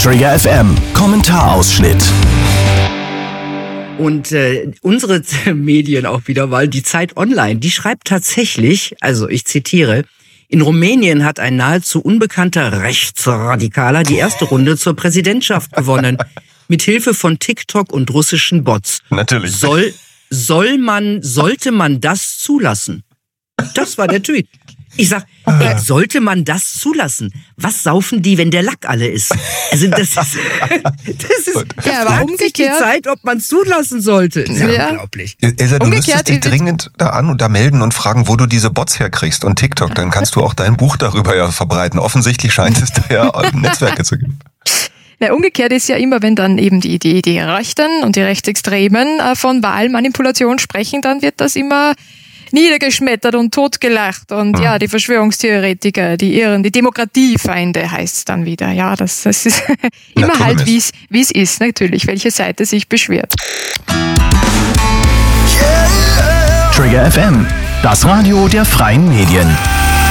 Trigger FM Kommentarausschnitt. Und unsere Medien auch wieder, weil die Zeit Online, die schreibt tatsächlich, also ich zitiere, in Rumänien hat ein nahezu unbekannter Rechtsradikaler die erste Runde zur Präsidentschaft gewonnen. Mit Hilfe von TikTok und russischen Bots. Natürlich. Sollte man das zulassen? Das war der Tweet. Ich sag, sollte man das zulassen? Was saufen die, wenn der Lack alle ist? Also das ist ja, aber umgekehrt die Zeit, ob man es zulassen sollte. Das ist ja unglaublich. Elsa, du müsstest dich dringend da an und da melden und fragen, wo du diese Bots herkriegst und TikTok. Dann kannst du auch dein Buch darüber ja verbreiten. Offensichtlich scheint es da ja Netzwerke zu geben. Ja, umgekehrt ist ja immer, wenn dann eben die Rechten und die Rechtsextremen von Wahlmanipulation sprechen, dann wird das immer niedergeschmettert und totgelacht und ja, die Verschwörungstheoretiker, die Irren, die Demokratiefeinde heißt es dann wieder. Ja, das ist immer halt, wie es ist, natürlich, welche Seite sich beschwert. Trigger FM, das Radio der freien Medien.